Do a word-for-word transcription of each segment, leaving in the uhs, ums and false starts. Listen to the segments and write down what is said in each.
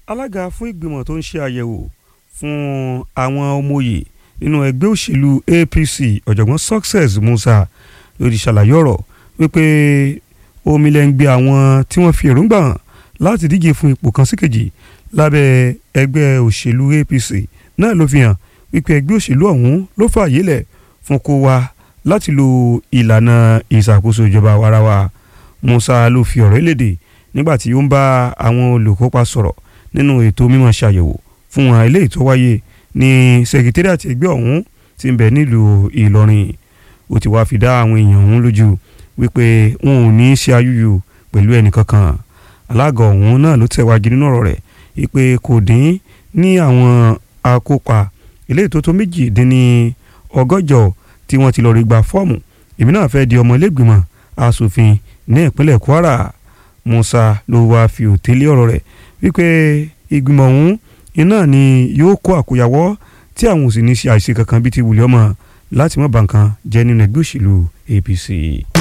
alága fún ìgbìmọ̀ tó ń ṣe àyẹ̀wò fún àwọn ọmọye nínú ẹgbẹ́ òṣèlú A P C ọ̀jọ̀gbọ́n Success Musa ló ti ṣàlàyé ọ̀rọ̀ wípé omi lẹ́ ń gbé àwọn tí wọ́n fi èròǹgbà hàn láti díje fún ipò kan sí kejì lábẹ́ ẹgbẹ́ òṣèlú A P C náà ló fi hàn wípé ẹgbẹ́ òṣèlú ọ̀hún ló fààyè lẹ̀ fún kó wa láti lo ìlànà ìṣàkóso ìjọba warawa. Musa ló fi ọ̀rọ̀ léde nígbà tí ó ń bá àwọn olùkópa sọ̀rọ̀ nínú ètò mímọ̀ ṣàyẹ̀wò fún wọn eléyìí tó wáyé ní sẹkítẹ́rìàtì ẹgbẹ́ ọ̀hún tí ń bẹ nílùú Ìlọrin. Ó ti wá fi dá àwọn èèyàn ọ̀hún lójú wípé wọn ò ní í ṣe ayúyù pẹ̀lú ẹnìkankan. Alága ọ̀hún náà ló tẹ̀wájú nínú ọ̀rọ̀ rẹ̀ wípé kò dín ní àwọn akópa eléyìí tó tó méjì dín ní ọgọ́jọ tí wọ́n ti lọ rí gba fọ́ọ̀mù èmi náà fẹ́ di ọmọ ilégbìmọ̀ asòfin ní ìpínlẹ̀ Kwara. Musa ló wá fi òtélé ọ̀rọ̀ rẹ̀ wípé ìgbìmọ̀ ọ̀hún iná ni yóò kó àkóyawọ́ tí àwọn ò sì ní ṣe àìṣe kankan bíi ti wùlẹ̀ ọmọ láti má bà nǹkan jẹ́ nínú ẹgbẹ́ òṣèlú A P C.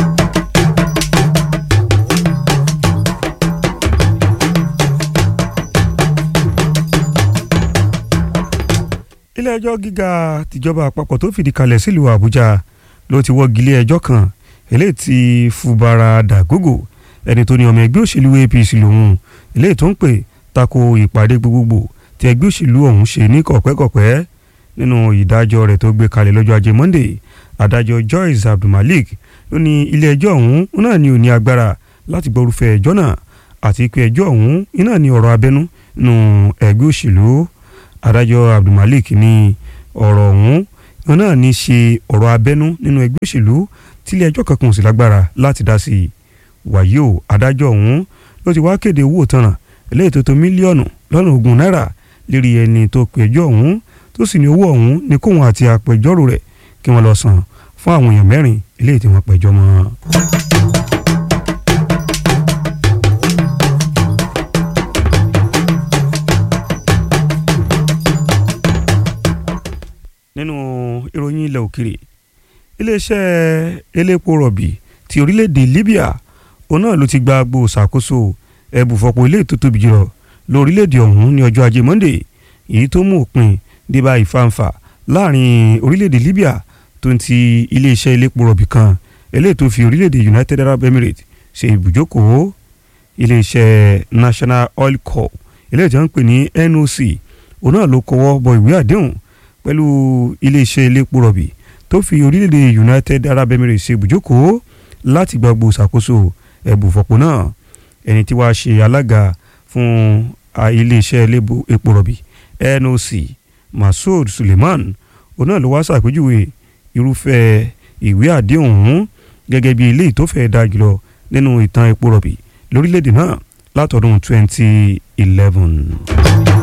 ilé-ẹjọ́ gíga tìjọba àpapọ̀ tó fìdí kalẹ̀ sílùú Àbújá ló ti wọ́gi lé ẹjọ́ kan eléyìí tí Fubara Dagogo ẹni tó ní ọmọ ẹgbẹ́ òṣèlú A P C lòun eléyìí tó ń pè tako ìpàdé gbogbogbò tí ẹgbẹ́ òṣèlú ọ̀hún ṣe ní kọ̀pẹ́kọ̀pẹ́. Nínú ìdájọ́ rẹ̀ tó gbé kalẹ̀ lọ́jọ́ ajé Monday, adájọ́ Joyce Abdulmalik ló ní ilé-ẹjọ́ ọ̀hún náà ní ó ní agbára láti gbọ́rúfẹ́ ẹjọ́ náà àti pé ẹjọ́ ọ̀hún iná ní ọ̀rọ̀ abẹ́nú nínú ẹgbẹ́ òṣèlú. Adájọ́ Abdulmalik ní ọ̀rọ̀ ọ̀hún náà ní ṣe ọ̀rọ̀ abẹ́nú nínú ẹgbẹ́ òṣèlú tí ilé-ẹjọ́ kankan ò sì lágbára láti dá sí i. Wàyí o, adájọ́ ọ̀hún ló ti wá kéde owó ìtanràn eléyìí tó tó mílíọ̀nù lọ́nà ogún náírà lérí ẹni tó pe ẹjọ́ ọ̀hún tó sì ní owó ọ̀hún ní kóun àti àpẹjọ́rò rẹ̀ kí wọ́n lọ san fún àwọn èèyàn mẹ́rin eléyìí tí wọ́n pẹjọ́ mọ́. nínú ìròyìn ilẹ̀ òkèrè, iléeṣẹ́ elépo rọ̀bì ti orílẹ̀-èdè Libya òun náà ló ti gba agbo ṣàkóso ẹ̀bùfọ̀pọ̀ ilé tó tóbi jùlọ lórílẹ̀-èdè ọ̀hún ní ọjọ́ ajé Monday, èyí tó mú òpin débà ìfàǹfà láàrin orílẹ̀-èdè Libya tó ń ti iléeṣẹ́ elépo rọ̀bì kan eléyìí tó fi orílẹ̀-èdè United Arab Emirates ṣe ibùjókòó. Iléeṣẹ́ National Oil Corp eléyìí tí wọ́n ń pè ní N O C òun náà ló kọwọ́ bọ ìwé àdéhùn pẹ̀lú iléeṣẹ́ elépo rọ̀bì tó fi orílẹ̀-èdè United Arab Emirates ṣe ibùjókòó láti gba gbogbo ìṣàkóso ẹ̀bùfọ̀pọ̀ náà. Ẹni tí wàá ṣe alága fún iléeṣẹ́ elépo rọ̀bì N O C Masoud Suleiman òun náà ló wá ṣàpèjúwe irúfẹ́ ìwé àdéhùn ọ̀hún gẹ́gẹ́ bí eléyìí tó fẹ́ẹ́ dáa jùlọ nínú ìtàn epo rọ̀bì lórílẹ̀‐èdè náà látọdún twenty eleven.